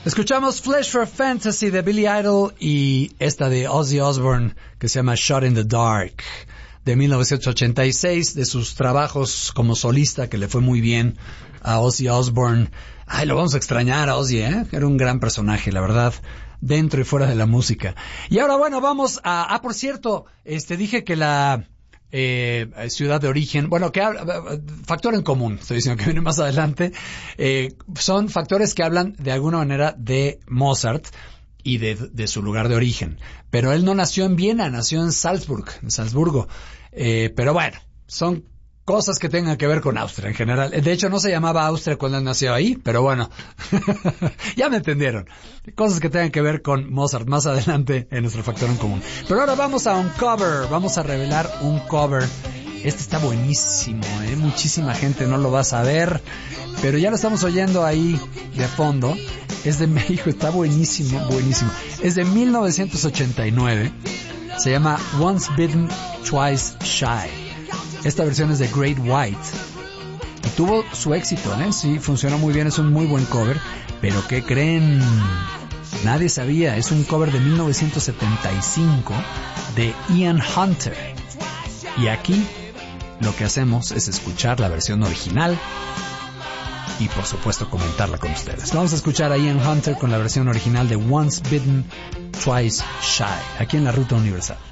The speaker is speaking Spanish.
Escuchamos Flesh for Fantasy de Billy Idol y esta de Ozzy Osbourne que se llama Shot in the Dark de 1986, de sus trabajos como solista que le fue muy bien a Ozzy Osbourne. Ay, lo vamos a extrañar a Ozzy, ¿eh? Era un gran personaje, la verdad, dentro y fuera de la música. Y ahora, bueno, vamos a... por cierto, dije que la... ciudad de origen, bueno, que factor en común, estoy diciendo que viene más adelante, son factores que hablan de alguna manera de Mozart y de su lugar de origen, pero él no nació en Viena, nació en Salzburgo, pero bueno, son cosas que tengan que ver con Austria en general. De hecho, no se llamaba Austria cuando él nació ahí, pero bueno, ya me entendieron. Cosas que tengan que ver con Mozart más adelante en nuestro factor en común. Pero ahora vamos a un cover, vamos a revelar un cover. Este está buenísimo, muchísima gente no lo va a saber, pero ya lo estamos oyendo ahí de fondo. Es de México, está buenísimo, buenísimo. Es de 1989, se llama Once Bitten, Twice Shy. Esta versión es de Great White y tuvo su éxito, sí, funcionó muy bien, es un muy buen cover, pero ¿qué creen? Nadie sabía, es un cover de 1975 de Ian Hunter. Y aquí lo que hacemos es escuchar la versión original y por supuesto comentarla con ustedes. Vamos a escuchar a Ian Hunter con la versión original de Once Bitten, Twice Shy, aquí en la Ruta Universal.